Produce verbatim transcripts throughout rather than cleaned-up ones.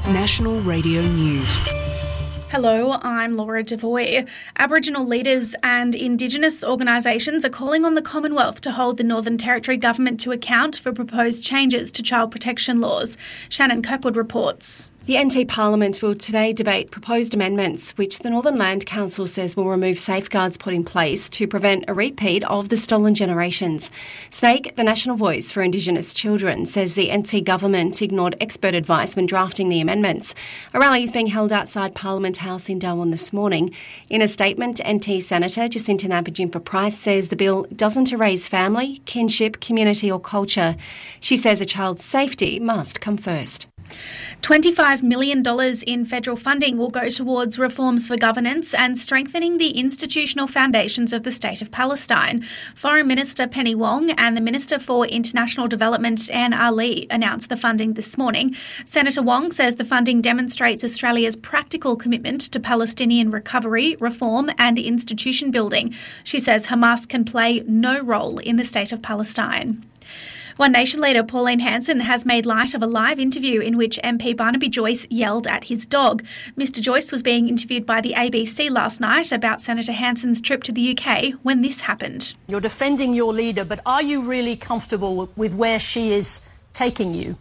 National Radio News. Hello, I'm Laura Devoy. Aboriginal leaders and Indigenous organisations are calling on the Commonwealth to hold the Northern Territory Government to account for proposed changes to child protection laws. Shannon Kirkwood reports. The N T Parliament will today debate proposed amendments which the Northern Land Council says will remove safeguards put in place to prevent a repeat of the stolen generations. Snake, the national voice for Indigenous children, says the N T government ignored expert advice when drafting the amendments. A rally is being held outside Parliament House in Darwin this morning. In a statement, N T Senator Jacinta Nampijinpa-Price says the bill doesn't erase family, kinship, community or culture. She says a child's safety must come first. twenty-five million dollars in federal funding will go towards reforms for governance and strengthening the institutional foundations of the State of Palestine. Foreign Minister Penny Wong and the Minister for International Development, Anne Ali, announced the funding this morning. Senator Wong says the funding demonstrates Australia's practical commitment to Palestinian recovery, reform and institution building. She says Hamas can play no role in the State of Palestine. One Nation leader Pauline Hanson has made light of a live interview in which M P Barnaby Joyce yelled at his dog. Mister Joyce was being interviewed by the A B C last night about Senator Hanson's trip to the U K when this happened. You're defending your leader, but are you really comfortable with where she is taking you?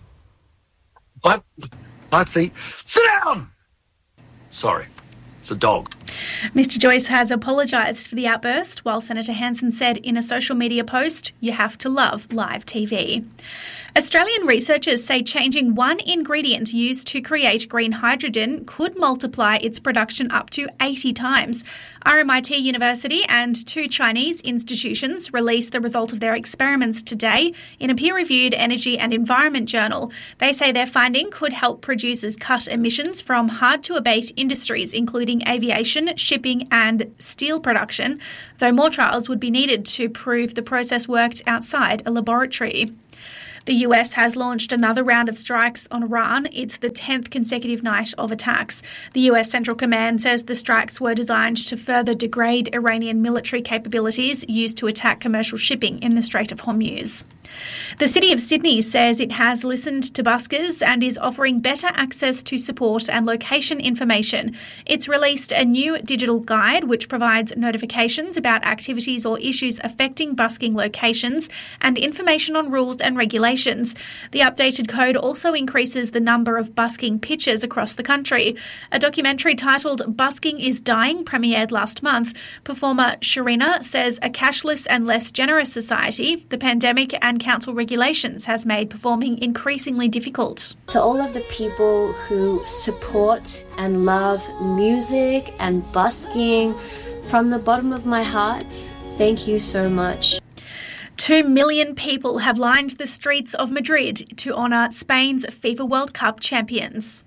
I, I think... Sit down! Sorry, it's a dog. Mister Joyce has apologised for the outburst, while Senator Hanson said in a social media post, "You have to love live T V." Australian researchers say changing one ingredient used to create green hydrogen could multiply its production up to eighty times. R M I T University and two Chinese institutions released the result of their experiments today in a peer-reviewed Energy and Environment journal. They say their finding could help producers cut emissions from hard-to-abate industries, including aviation, shipping and steel production, though more trials would be needed to prove the process worked outside a laboratory. The U S has launched another round of strikes on Iran. It's the tenth consecutive night of attacks. The U S Central Command says the strikes were designed to further degrade Iranian military capabilities used to attack commercial shipping in the Strait of Hormuz. The City of Sydney says it has listened to buskers and is offering better access to support and location information. It's released a new digital guide which provides notifications about activities or issues affecting busking locations and information on rules and regulations. The updated code also increases the number of busking pitches across the country. A documentary titled Busking is Dying premiered last month. Performer Sharina says a cashless and less generous society, the pandemic and council regulations has made performing increasingly difficult. To all of the people who support and love music and busking, from the bottom of my heart, thank you so much. Two million people have lined the streets of Madrid to honour Spain's FIFA World Cup champions.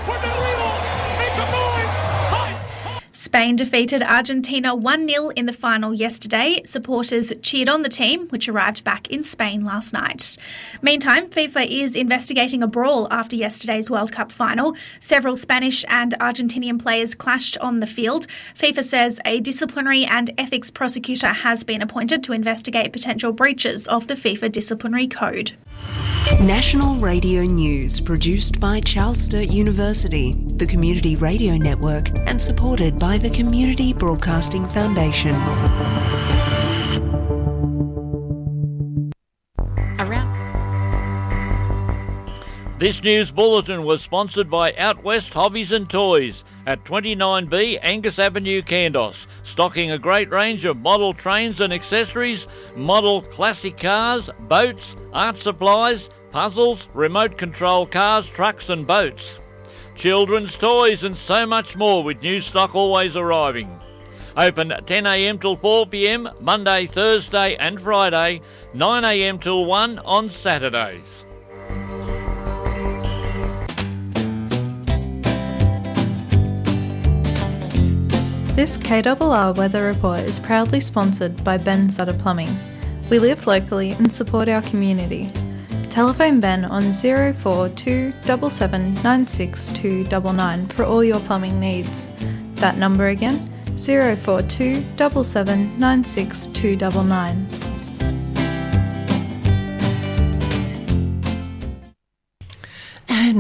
Spain defeated Argentina one nil in the final yesterday. Supporters cheered on the team, which arrived back in Spain last night. Meantime, FIFA is investigating a brawl after yesterday's World Cup final. Several Spanish and Argentinian players clashed on the field. FIFA says a disciplinary and ethics prosecutor has been appointed to investigate potential breaches of the FIFA disciplinary code. National Radio News, produced by Charles Sturt University, the Community Radio Network, and supported by the Community Broadcasting Foundation. Around. This news bulletin was sponsored by Out West Hobbies and Toys at twenty-nine B Angus Avenue, Kandos, stocking a great range of model trains and accessories, model classic cars, boats, art supplies, puzzles, remote control cars, trucks and boats, children's toys and so much more, with new stock always arriving. Open ten a m till four p m Monday, Thursday and Friday, nine a m till one on Saturdays. This K R R Weather Report is proudly sponsored by Ben Sutter Plumbing. We live locally and support our community. Telephone Ben on zero four two seven seven nine six two nine nine for all your plumbing needs. That number again, zero four two seven seven nine six two nine nine.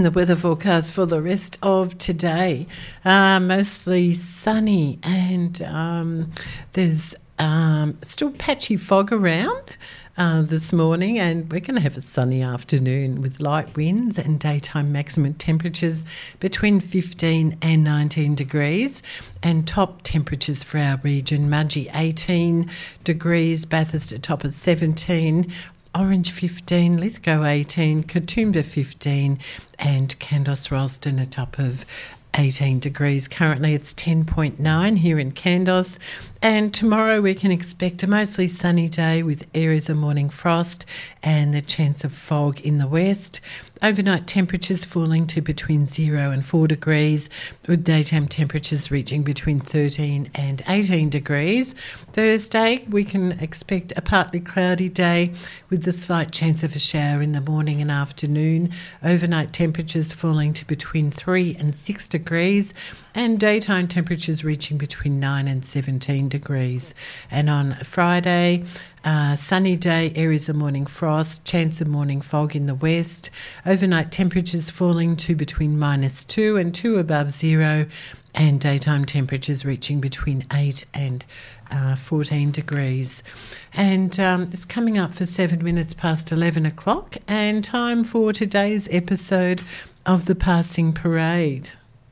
And the weather forecast for the rest of today, uh, mostly sunny, and um, there's um, still patchy fog around uh, this morning, and we're going to have a sunny afternoon with light winds and daytime maximum temperatures between fifteen and nineteen degrees, and top temperatures for our region: Mudgee eighteen degrees, Bathurst at top of seventeen, Orange fifteen, Lithgow eighteen, Katoomba fifteen, and Kandos Ralston a top of eighteen degrees. Currently it's ten point nine here in Kandos, and tomorrow we can expect a mostly sunny day with areas of morning frost and the chance of fog in the west. Overnight temperatures falling to between zero and four degrees, with daytime temperatures reaching between thirteen and eighteen degrees. Thursday, we can expect a partly cloudy day with the slight chance of a shower in the morning and afternoon. Overnight temperatures falling to between three and six degrees, and daytime temperatures reaching between nine and seventeen degrees. And on Friday, Uh, sunny day, areas of morning frost, chance of morning fog in the west. Overnight temperatures falling to between minus two and two above zero, and daytime temperatures reaching between eight and uh, fourteen degrees. And um, it's coming up for seven minutes past eleven o'clock, and time for today's episode of the Passing Parade.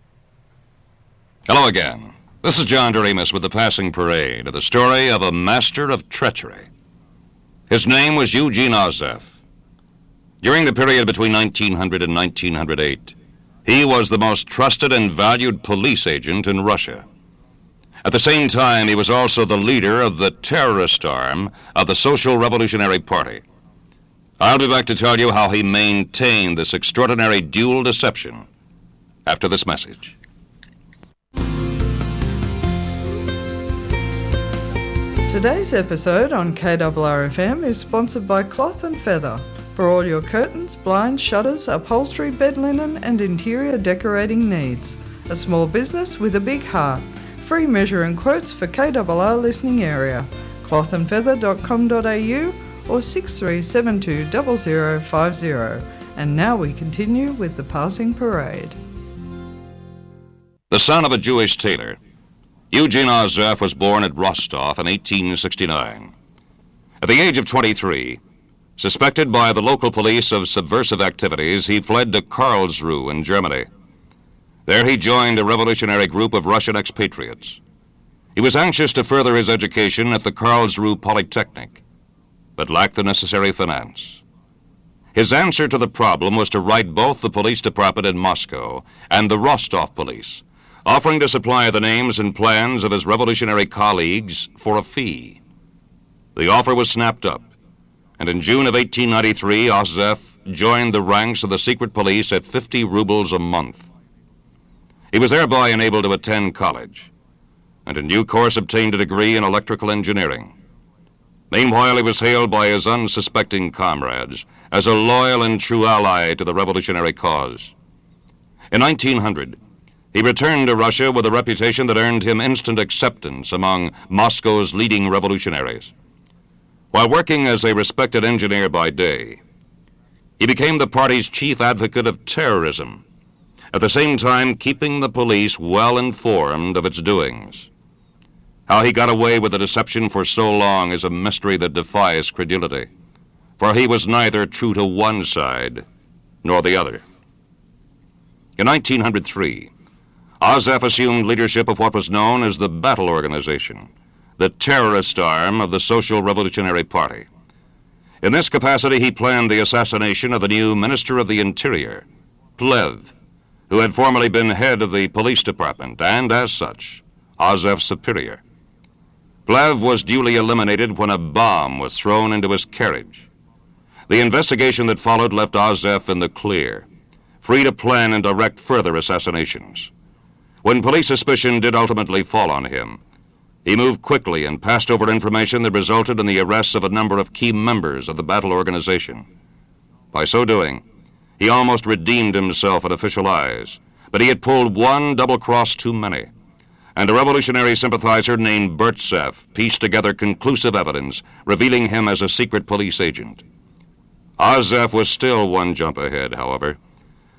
Hello again. This is John Doremus with the Passing Parade, the story of a master of treachery. His name was Eugene Ozef. During the period between nineteen hundred and nineteen oh eight, he was the most trusted and valued police agent in Russia. At the same time, he was also the leader of the terrorist arm of the Social Revolutionary Party. I'll be back to tell you how he maintained this extraordinary dual deception after this message. Today's episode on K R R F M is sponsored by Cloth and Feather for all your curtains, blinds, shutters, upholstery, bed linen and interior decorating needs. A small business with a big heart. Free measure and quotes for K R R listening area. cloth and feather dot com dot a u or six three seven two zero zero five zero. And now we continue with the Passing Parade. The son of a Jewish tailor, Eugene Ozef was born at Rostov in eighteen sixty-nine. At the age of twenty-three, suspected by the local police of subversive activities, he fled to Karlsruhe in Germany. There he joined a revolutionary group of Russian expatriates. He was anxious to further his education at the Karlsruhe Polytechnic, but lacked the necessary finance. His answer to the problem was to write both the police department in Moscow and the Rostov police, offering to supply the names and plans of his revolutionary colleagues for a fee. The offer was snapped up, and in June of eighteen ninety-three, Ozef joined the ranks of the secret police at fifty rubles a month. He was thereby enabled to attend college, and in due course obtained a degree in electrical engineering. Meanwhile, he was hailed by his unsuspecting comrades as a loyal and true ally to the revolutionary cause. In nineteen hundred, he returned to Russia with a reputation that earned him instant acceptance among Moscow's leading revolutionaries. While working as a respected engineer by day, he became the party's chief advocate of terrorism, at the same time keeping the police well informed of its doings. How he got away with the deception for so long is a mystery that defies credulity, for he was neither true to one side nor the other. In nineteen oh three, Ozef assumed leadership of what was known as the Battle Organization, the terrorist arm of the Social Revolutionary Party. In this capacity, he planned the assassination of the new Minister of the Interior, Plev, who had formerly been head of the police department and, as such, Ozef's superior. Plev was duly eliminated when a bomb was thrown into his carriage. The investigation that followed left Ozef in the clear, free to plan and direct further assassinations. When police suspicion did ultimately fall on him, he moved quickly and passed over information that resulted in the arrests of a number of key members of the Battle Organization. By so doing, he almost redeemed himself in official eyes, but he had pulled one double cross too many, and a revolutionary sympathizer named Burtsev pieced together conclusive evidence revealing him as a secret police agent. Ozef was still one jump ahead, however.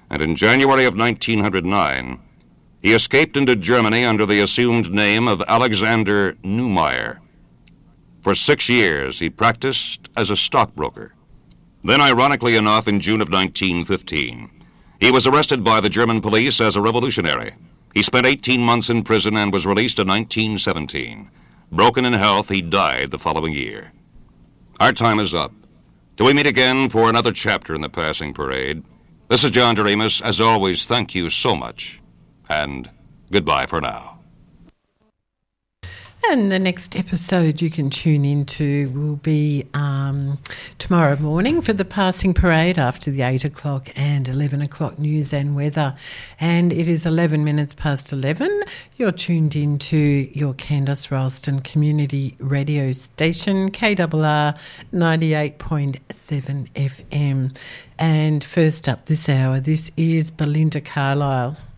and in January of nineteen oh nine, he escaped into Germany under the assumed name of Alexander Neumeyer. For six years, he practiced as a stockbroker. Then, ironically enough, in June of nineteen fifteen, he was arrested by the German police as a revolutionary. He spent eighteen months in prison and was released in nineteen seventeen. Broken in health, he died the following year. Our time is up. Till we meet again for another chapter in the Passing Parade, this is John Doremus. As always, thank you so much, and goodbye for now. And the next episode you can tune into will be um, tomorrow morning for the Passing Parade after the eight o'clock and eleven o'clock news and weather. And it is eleven minutes past eleven. You're tuned into your Candice Ralston Community Radio Station, K R R ninety-eight point seven F M. And first up this hour, this is Belinda Carlisle.